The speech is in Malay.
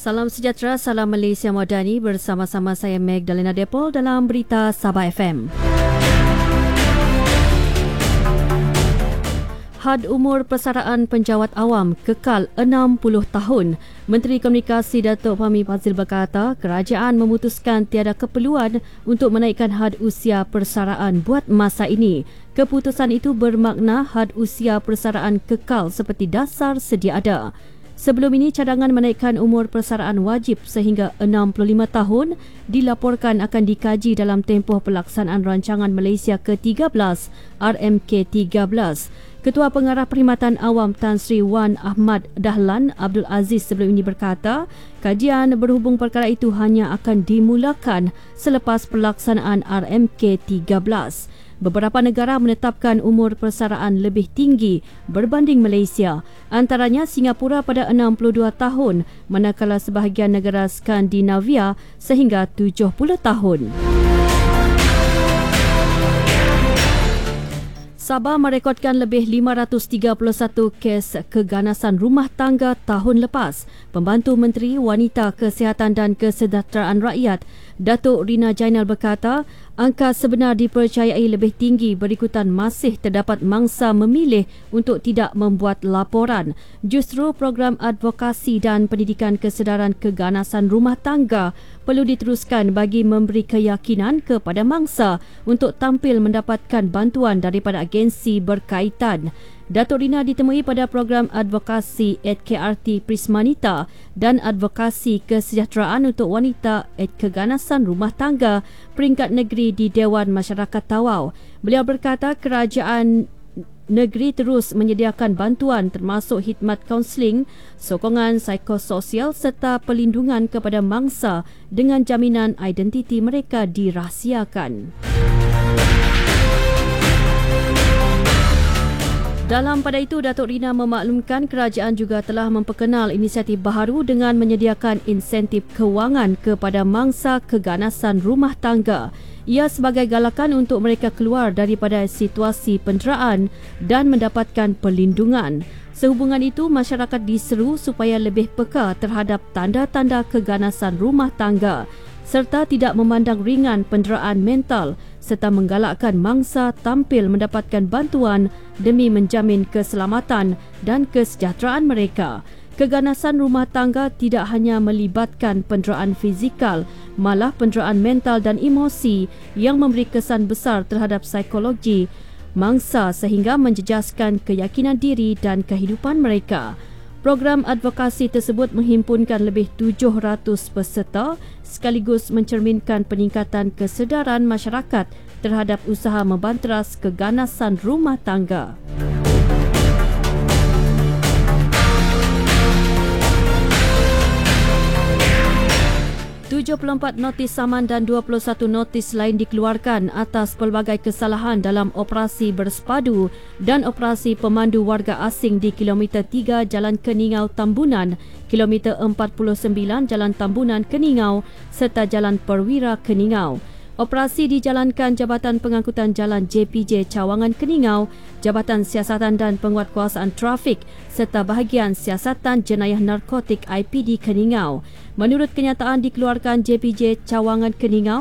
Salam sejahtera, salam Malaysia Madani, bersama-sama saya Magdalena Depol dalam Berita Sabah FM. Had umur persaraan penjawat awam kekal 60 tahun. Menteri Komunikasi Datuk Fahmi Fadzil berkata, kerajaan memutuskan tiada keperluan untuk menaikkan had usia persaraan buat masa ini. Keputusan itu bermakna had usia persaraan kekal seperti dasar sedia ada. Sebelum ini, cadangan menaikkan umur persaraan wajib sehingga 65 tahun dilaporkan akan dikaji dalam tempoh pelaksanaan rancangan Malaysia ke-13 RMK13. Ketua Pengarah Perkhidmatan Awam Tan Sri Wan Ahmad Dahlan Abdul Aziz sebelum ini berkata, kajian berhubung perkara itu hanya akan dimulakan selepas pelaksanaan RMK13. Beberapa negara menetapkan umur persaraan lebih tinggi berbanding Malaysia, antaranya Singapura pada 62 tahun, manakala sebahagian negara Skandinavia sehingga 70 tahun. Sabah merekodkan lebih 531 kes keganasan rumah tangga tahun lepas. Pembantu Menteri Wanita, Kesihatan dan Kesejahteraan Rakyat, Datuk Rina Jainal berkata, angka sebenar dipercayai lebih tinggi berikutan masih terdapat mangsa memilih untuk tidak membuat laporan. Justru program advokasi dan pendidikan kesedaran keganasan rumah tangga perlu diteruskan bagi memberi keyakinan kepada mangsa untuk tampil mendapatkan bantuan daripada agensi berkaitan. Datuk Rina ditemui pada program advokasi KRT Prismanita dan advokasi kesejahteraan untuk wanita keganasan rumah tangga peringkat negeri di Dewan Masyarakat Tawau. Beliau berkata kerajaan negeri terus menyediakan bantuan termasuk khidmat kaunseling, sokongan psikososial serta perlindungan kepada mangsa dengan jaminan identiti mereka dirahsiakan. Dalam pada itu, Datuk Rina memaklumkan kerajaan juga telah memperkenal inisiatif baharu dengan menyediakan insentif kewangan kepada mangsa keganasan rumah tangga. Ia sebagai galakan untuk mereka keluar daripada situasi penderaan dan mendapatkan perlindungan. Sehubungan itu, masyarakat diseru supaya lebih peka terhadap tanda-tanda keganasan rumah tangga serta tidak memandang ringan penderaan mental serta menggalakkan mangsa tampil mendapatkan bantuan demi menjamin keselamatan dan kesejahteraan mereka. Keganasan rumah tangga tidak hanya melibatkan penderaan fizikal, malah penderaan mental dan emosi yang memberi kesan besar terhadap psikologi mangsa sehingga menjejaskan keyakinan diri dan kehidupan mereka. Program advokasi tersebut menghimpunkan lebih 700 peserta sekaligus mencerminkan peningkatan kesedaran masyarakat terhadap usaha membanteras keganasan rumah tangga. ...74 notis saman dan 21 notis lain dikeluarkan atas pelbagai kesalahan dalam operasi bersepadu dan operasi pemandu warga asing di Kilometer 3 Jalan Keningau Tambunan, Kilometer 49 Jalan Tambunan Keningau serta Jalan Perwira Keningau. Operasi dijalankan Jabatan Pengangkutan Jalan JPJ Cawangan Keningau, Jabatan Siasatan dan Penguatkuasaan Trafik serta bahagian Siasatan Jenayah Narkotik IPD Keningau. Menurut kenyataan dikeluarkan JPJ Cawangan Keningau,